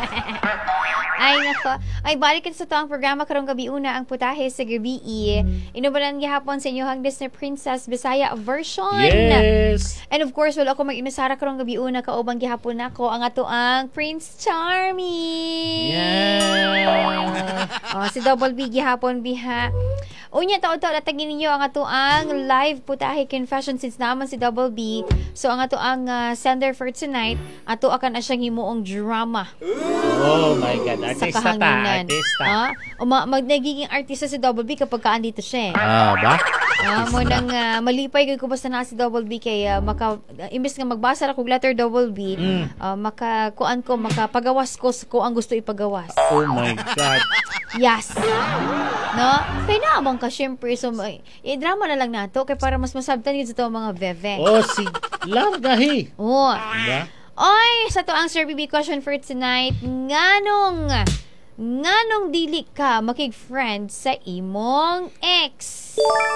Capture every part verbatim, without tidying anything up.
Ay, nako. Ay, balik sa to ang programa karong gabi una ang putahe sa gabi. Inubalan gihapon sa inyo hang Disney Princess Bisaya version. Yes. And of course, wala ako mag-inusara karong gabi una kaubang gihapon nako ang ato ang Prince Charming. Yeah. Oh, si Double B gihapon biha. Unya taon-taon natagin ninyo ang ato ang live putahe confession since naman si Double B. So ang ato ang uh, sender for tonight, ato akan na siyang himuong drama. Oh my God. Sa Artista ta. kahanginan. Artista. Ah, uma, mag nagiging artista si Double B kapag kaan dito siya. Ah, ba? Ah, mo nang uh, malipay kay ko basta na si Double B kay uh, maka uh, imbes nga magbasa ra kog letter Double B, Mm. uh, maka kuan ko makapagawas ko ko ang gusto ipagawas. Oh my God. Yes. No? Kay naman ka syempre so may eh, drama na lang nato kay para mas masabtan yun sa to mga veve. Oh, si Largahi. Oh. Diba? Oy, sa to ang Sir B B question for tonight. Nganong nganong dili ka makig-friend sa imong ex?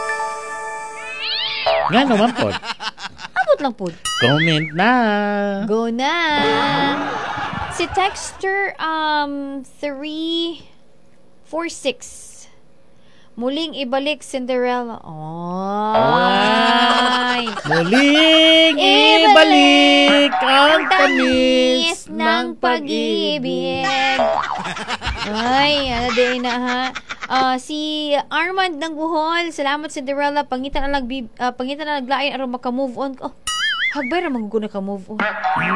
Nga naman po. Abot lang po. Comment na. Go na. Si Texter um three four six. Muling ibalik Cinderella. Ay. Muling ibalik ang tamis ng pag-ibig. pag-ibig. Ay, ano din na ha. Ah, si Armand ng Buhol, salamat Cinderella. Pangitan na nag uh, pangitan na naglain aron maka-move on. Oh, hagbay ra man ko naka-move on.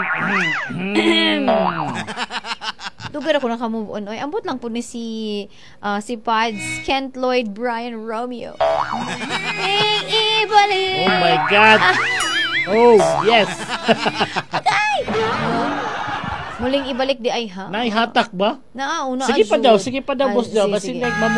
Dugar ako naka-move on. Oy, ambot lang po ni si uh, si Pads, Kent Lloyd, Brian Romeo. Muling ibalik. Oh my God. Oh, yes. Muling ibalik di ay ha. Naihatak ba? Na una. Sige pa adyo. daw, sige pa daw, Ah, boss daw. sige, Kasi sige. nagmamukha